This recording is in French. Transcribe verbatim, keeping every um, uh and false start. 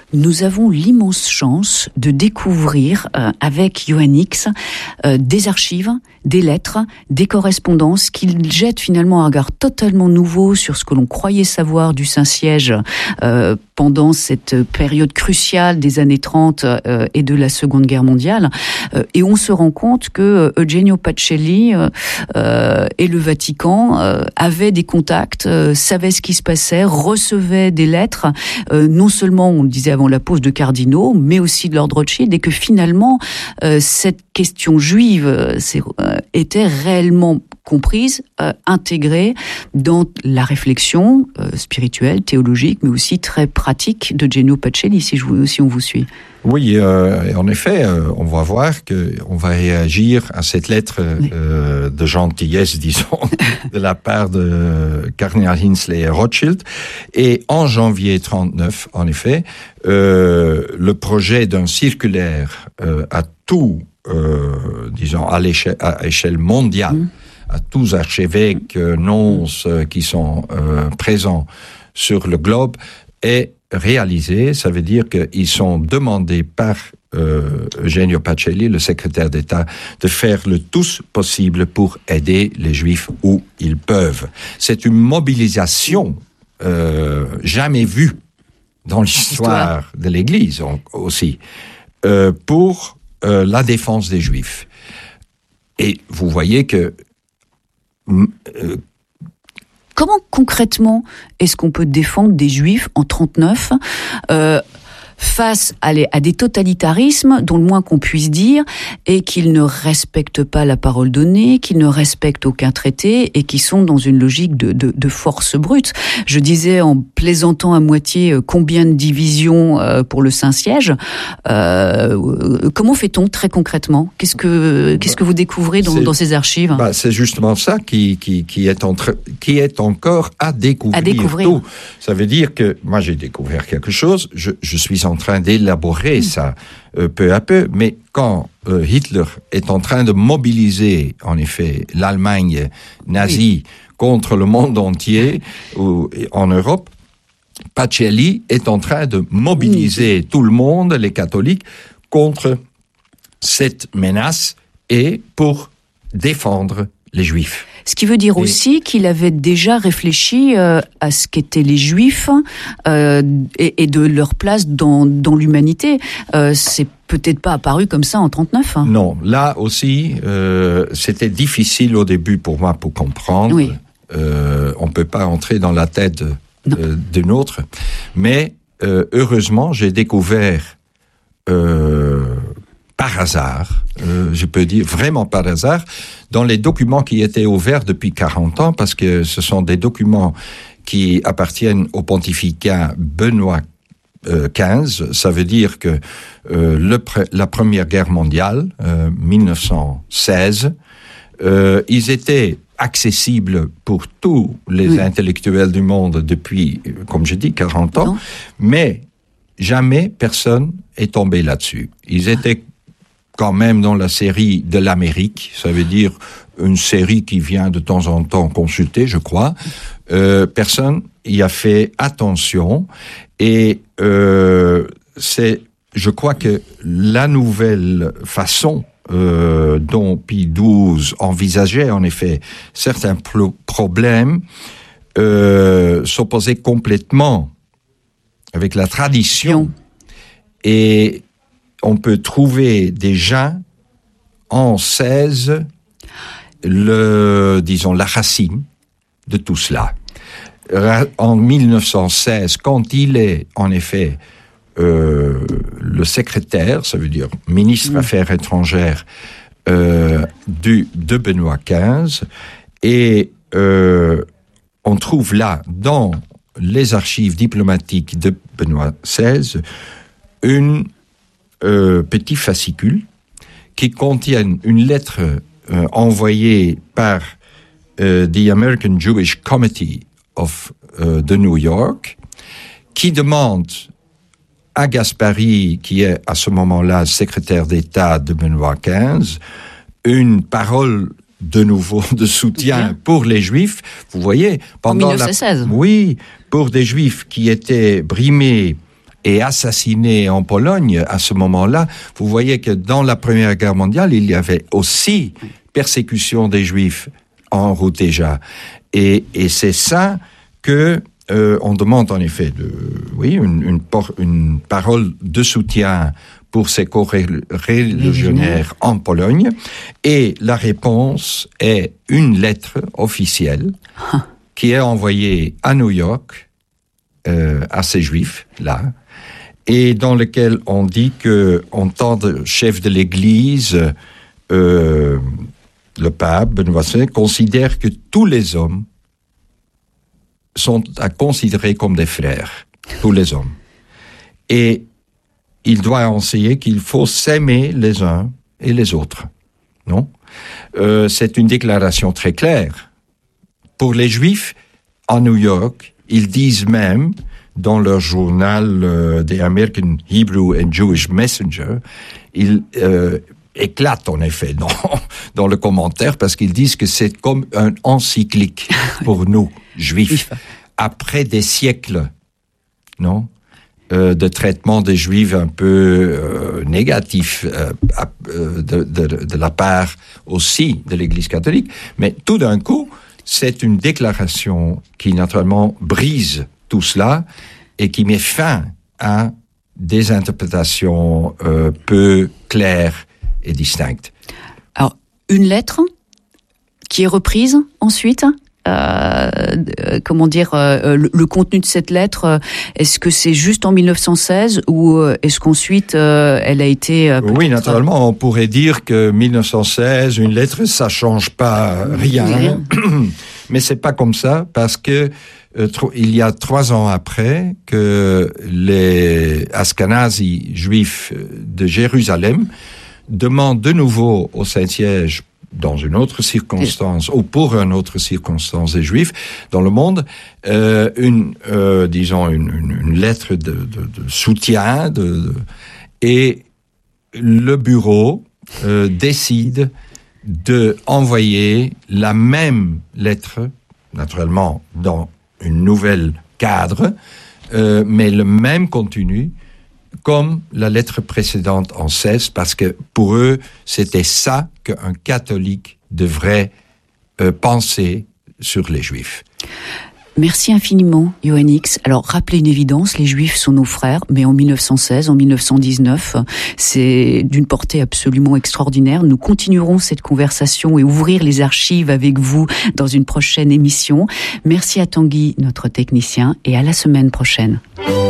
nous avons l'immense chance de découvrir euh, avec Johan Hicks euh, des archives, des lettres, des correspondances qui jettent finalement un regard totalement nouveau sur ce que l'on croyait savoir du Saint-Siège euh, pendant cette période cruciale des années trente euh, et de la Seconde Guerre mondiale. Euh, et on se rend compte que Eugenio Pacelli euh, euh, et le Vatican euh, avaient des contacts, euh, savaient ce qui se passait, recevaient des lettres, euh, non seulement, on le disait avant la pause, de cardinaux, mais aussi de l'ordre Rothschild, et que finalement, euh, cette question juive euh, c'est, euh, était réellement comprise, euh, intégrée dans la réflexion euh, spirituelle, théologique, mais aussi très pratique de Eugenio Pacelli, si, je vous, si on vous suit. Oui, euh, en effet, euh, on va voir qu'on va réagir à cette lettre euh, de gentillesse, disons, de la part de Cardinal Hinsley et Rothschild. Et en janvier trente-neuf, en effet, euh, le projet d'un circulaire euh, à tout, euh, disons, à l'échelle, à échelle mondiale, mmh. à tous archevêques, euh, nonces euh, qui sont euh, présents sur le globe, est réalisé. Ça veut dire qu'ils sont demandés par euh, Eugenio Pacelli, le secrétaire d'État, de faire le tout possible pour aider les Juifs où ils peuvent. C'est une mobilisation euh, jamais vue dans l'histoire Histoire. de l'Église aussi, euh, pour euh, la défense des Juifs. Et vous voyez que euh, comment concrètement est-ce qu'on peut défendre des Juifs en trente-neuf euh, face à, les, à des totalitarismes dont le moins qu'on puisse dire est qu'ils ne respectent pas la parole donnée, qu'ils ne respectent aucun traité et qui sont dans une logique de, de, de force brute. Je disais en plaisantant à moitié euh, combien de divisions euh, pour le Saint-Siège. Euh, comment fait-on très concrètement ? Qu'est-ce que, qu'est-ce que vous découvrez dans, dans ces archives ? Bah, c'est justement ça qui, qui, qui, est entre, qui est encore à découvrir. À découvrir. Tout. Ça veut dire que moi j'ai découvert quelque chose, je, je suis en train d'élaborer mmh. ça euh, peu à peu, mais quand euh, Hitler est en train de mobiliser, en effet, l'Allemagne nazie oui. contre le monde entier ou, en Europe, Pacelli est en train de mobiliser mmh. tout le monde, les catholiques, contre cette menace et pour défendre les Juifs. Ce qui veut dire et aussi qu'il avait déjà réfléchi euh, à ce qu'étaient les Juifs euh, et, et de leur place dans, dans l'humanité. Euh, c'est peut-être pas apparu comme ça en trente-neuf. Hein. Non, là aussi, euh, c'était difficile au début pour moi pour comprendre. Oui. Euh, on peut pas entrer dans la tête euh, d'une autre. Mais euh, heureusement, j'ai découvert euh, par hasard, euh, je peux dire vraiment par hasard, dans les documents qui étaient ouverts depuis quarante ans, parce que ce sont des documents qui appartiennent au pontificat Benoît euh, quinze. Ça veut dire que euh, le pre- la Première Guerre mondiale, euh, mille neuf cent seize, euh, ils étaient accessibles pour tous les oui. intellectuels du monde depuis, comme je dis, quarante ans, non. mais jamais personne est tombé là-dessus. Ils étaient quand même dans la série de l'Amérique, ça veut dire une série qui vient de temps en temps consulter, je crois. Euh, personne y a fait attention et euh, c'est, je crois que la nouvelle façon euh, dont Pie douze envisageait en effet certains pro- problèmes euh, s'opposait complètement avec la tradition et on peut trouver déjà en seize le, disons, la racine de tout cela. En mille neuf cent seize, quand il est, en effet, euh, le secrétaire, ça veut dire ministre mmh. Affaires étrangères euh, du, de Benoît quinze, et euh, on trouve là, dans les archives diplomatiques de Benoît seize, une Euh, petit fascicule qui contiennent une lettre euh, envoyée par euh, the American Jewish Committee of euh, de New York, qui demande à Gaspari, qui est à ce moment-là secrétaire d'État de Benoît quinze, une parole de nouveau de soutien okay. pour les Juifs. Vous voyez, pendant en mille neuf cent seize. La, oui, pour des Juifs qui étaient brimés et assassinés en Pologne à ce moment-là, vous voyez que dans la Première Guerre mondiale, il y avait aussi persécution des Juifs en route déjà. Et, et c'est ça que euh, on demande en effet, de, oui, une, une, por- une parole de soutien pour ces co-religionnaires en Pologne. Et la réponse est une lettre officielle qui est envoyée à New York euh, à ces Juifs là, et dans lequel on dit que, en tant que chef de l'Église, euh, le pape Benoît seizième considère que tous les hommes sont à considérer comme des frères, tous les hommes. Et il doit enseigner qu'il faut s'aimer les uns et les autres. Non ? euh, C'est une déclaration très claire. Pour les Juifs, à New York, ils disent même, dans leur journal euh, The American Hebrew and Jewish Messenger, ils euh, éclatent en effet dans, dans le commentaire parce qu'ils disent que c'est comme un encyclique pour nous, Juifs, après des siècles, non ? Euh, de traitement des Juifs un peu euh, négatif euh, de, de, de la part aussi de l'Église catholique, mais tout d'un coup, c'est une déclaration qui naturellement brise tout cela et qui met fin à des interprétations euh, peu claires et distinctes. Alors, une lettre qui est reprise ensuite. Euh, euh, comment dire, euh, le, le contenu de cette lettre, euh, est-ce que c'est juste en mille neuf cent seize ou euh, est-ce qu'ensuite euh, elle a été... Euh, oui, naturellement, on pourrait dire que mille neuf cent seize, une lettre, ça change pas rien, rien. Mais c'est pas comme ça parce que euh, tro- il y a trois ans après que les Ashkenazis juifs de Jérusalem demandent de nouveau au Saint-Siège, dans une autre circonstance, ou pour une autre circonstance des Juifs dans le monde, euh, une, euh, disons, une, une, une lettre de, de, de soutien, de, de, et le bureau euh, décide de envoyer la même lettre, naturellement dans une nouvelle cadre, euh, mais le même contenu, comme la lettre précédente en seize, parce que pour eux, c'était ça qu'un catholique devrait euh, penser sur les Juifs. Merci infiniment, Yohann X. Alors, rappelez une évidence, les Juifs sont nos frères, mais en mille neuf cent seize, en mille neuf cent dix-neuf, c'est d'une portée absolument extraordinaire. Nous continuerons cette conversation et ouvrir les archives avec vous dans une prochaine émission. Merci à Tanguy, notre technicien, et à la semaine prochaine.